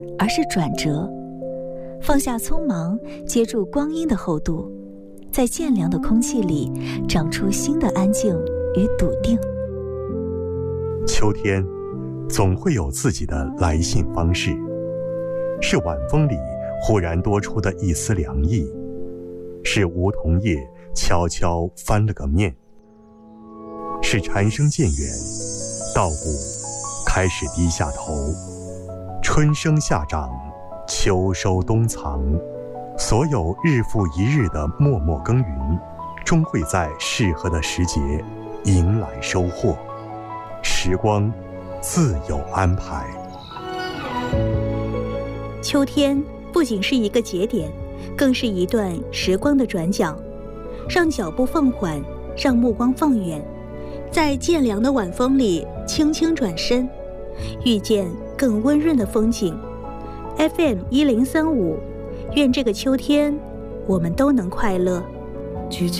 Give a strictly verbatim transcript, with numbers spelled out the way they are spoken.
而是转折，放下匆忙，接住光阴的厚度，在渐凉的空气里长出新的安静与笃定。 秋天总会有自己的来信方式，是晚风里忽然多出的一丝凉意，是梧桐叶悄悄翻了个面，是蝉声渐远，稻谷开始低下头，春生夏长，秋收冬藏，所有日复一日的默默耕耘，终会在适合的时节迎来收获。时光自有安排。 秋天不仅是一个节点，更是一段时光的转角，让脚步放缓，让目光放远，在渐凉的晚风里轻轻转身，遇见更温润的风景。 F M 一零三五，愿这个秋天我们都能快乐。 举